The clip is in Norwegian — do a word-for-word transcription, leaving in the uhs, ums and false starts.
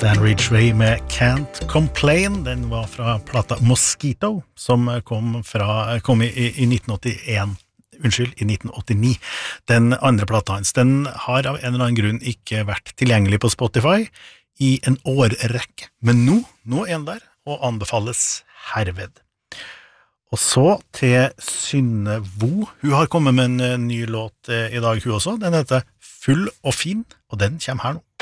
Dan Ridgway med Can't Complain. Den var fra plata Mosquito, som kom, fra, kom i, i nitten åttien. Unnskyld, i nitten åttini. Den andre plata hans, den har av en eller annen grunn ikke vært tilgjengelig på Spotify i en årrekke. Men nå, nå er den der, og anbefales herved. Og så til Synne Vo. Hun har kommet med en ny låt i dag, hun også. Den heter Full og fin, og den kommer her nå.